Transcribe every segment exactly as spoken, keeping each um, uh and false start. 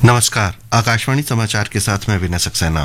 नमस्कार, आकाशवाणी समाचार के साथ मैं विनय सक्सेना।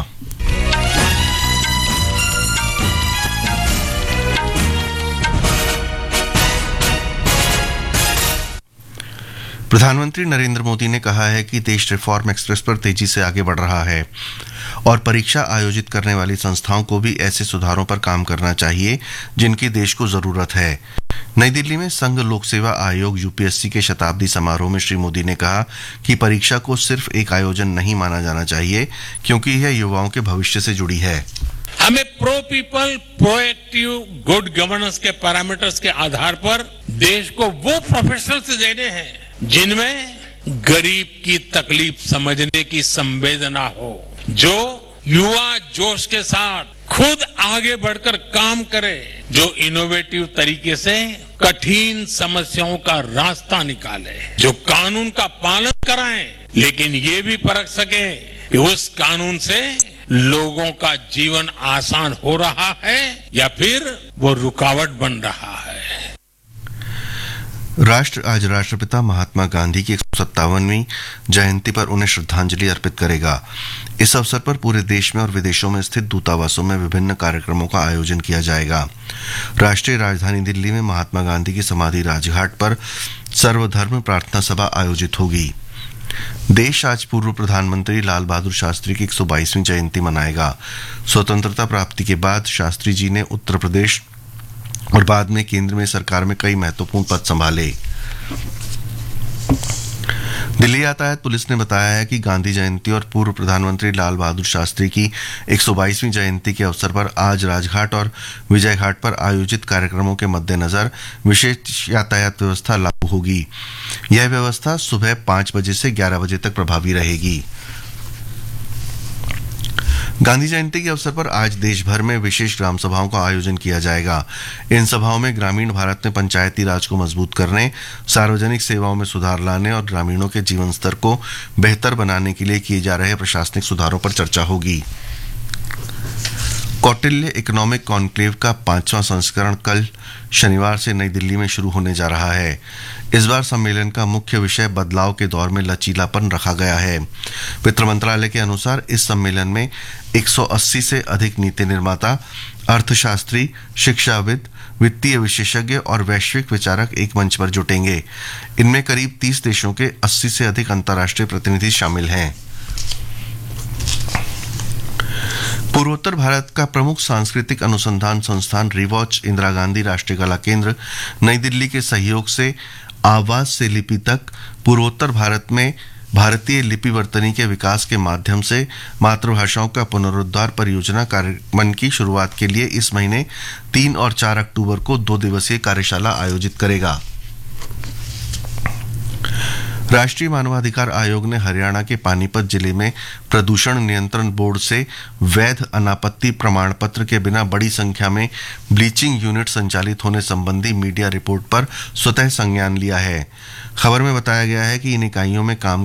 प्रधानमंत्री नरेंद्र मोदी ने कहा है कि देश रिफॉर्म एक्सप्रेस पर तेजी से आगे बढ़ रहा है और परीक्षा आयोजित करने वाली संस्थाओं को भी ऐसे सुधारों पर काम करना चाहिए जिनकी देश को जरूरत है। नई दिल्ली में संघ लोक सेवा आयोग यूपीएससी के शताब्दी समारोह में श्री मोदी ने कहा कि परीक्षा को सिर्फ एक आयोजन नहीं माना जाना चाहिए, क्योंकि यह युवाओं के भविष्य से जुड़ी है। हमें pro people, proactive, good governance के पैरामीटर्स के आधार पर देश को वो प्रोफेशनल्स देने हैं जिनमें गरीब की तकलीफ समझने की संवेदना हो, जो युवा जोश के साथ खुद आगे बढ़कर काम करे, जो इनोवेटिव तरीके से कठिन समस्याओं का रास्ता निकाले, जो कानून का पालन कराएं, लेकिन ये भी परख सके कि उस कानून से लोगों का जीवन आसान हो रहा है या फिर वो रुकावट बन रहा है। राष्ट्र आज राष्ट्रपिता महात्मा गांधी की एक सौ सत्तावनवीं जयंती पर उन्हें श्रद्धांजलि अर्पित करेगा। इस अवसर पर पूरे देश में और विदेशों में स्थित दूतावासों में विभिन्न कार्यक्रमों का आयोजन किया जाएगा। राष्ट्रीय राजधानी दिल्ली में महात्मा गांधी की समाधि राजघाट पर सर्वधर्म प्रार्थना सभा आयोजित होगी। देश आज पूर्व प्रधानमंत्री लाल बहादुर शास्त्री की एक सौ बाईसवीं जयंती मनाएगा। स्वतंत्रता प्राप्ति के बाद शास्त्री जी ने उत्तर प्रदेश और बाद में केंद्र में सरकार में कई महत्वपूर्ण पद संभाले। दिल्ली यातायात पुलिस ने बताया है कि गांधी जयंती और पूर्व प्रधानमंत्री लाल बहादुर शास्त्री की एक सौ बाईसवीं जयंती के अवसर पर आज राजघाट और विजय घाट पर आयोजित कार्यक्रमों के मद्देनजर विशेष यातायात व्यवस्था लागू होगी। यह व्यवस्था सुबह पांच बजे से ग्यारह बजे तक प्रभावी रहेगी। गांधी जयंती के अवसर पर आज देश भर में विशेष ग्राम सभाओं का आयोजन किया जाएगा। इन सभाओं में ग्रामीण भारत में पंचायती राज को मजबूत करने, सार्वजनिक सेवाओं में सुधार लाने और ग्रामीणों के जीवन स्तर को बेहतर बनाने के लिए किए जा रहे प्रशासनिक सुधारों पर चर्चा होगी। कौटिल्य इकोनॉमिक कॉन्क्लेव का पांचवां संस्करण कल शनिवार से नई दिल्ली में शुरू होने जा रहा है। इस बार सम्मेलन का मुख्य विषय बदलाव के दौर में लचीलापन रखा गया है। वित्त मंत्रालय के अनुसार इस सम्मेलन में एक सौ अस्सी से अधिक नीति निर्माता, अर्थशास्त्री, शिक्षाविद, वित्तीय विशेषज्ञ और वैश्विक विचारक एक मंच पर जुटेंगे। इनमें करीब तीस देशों के अस्सी से अधिक अंतर्राष्ट्रीय प्रतिनिधि शामिल हैं। पूर्वोत्तर भारत का प्रमुख सांस्कृतिक अनुसंधान संस्थान रिवॉच इंदिरा गांधी राष्ट्रीय कला केंद्र नई दिल्ली के सहयोग से आवाज से लिपि तक पूर्वोत्तर भारत में भारतीय लिपि वर्तनी के विकास के माध्यम से मातृभाषाओं का पुनरुद्धार परियोजना कार्यक्रम की शुरुआत के लिए इस महीने तीन और चार अक्टूबर को दो दिवसीय कार्यशाला आयोजित करेगा। राष्ट्रीय मानवाधिकार आयोग ने हरियाणा के पानीपत जिले में प्रदूषण नियंत्रण बोर्ड से वैध अनापत्ति प्रमाण पत्र के बिना बड़ी संख्या में ब्लीचिंग यूनिट संचालित होने संबंधी मीडिया रिपोर्ट पर स्वतः संज्ञान लिया है। खबर में बताया गया है कि इन इकाइयों में काम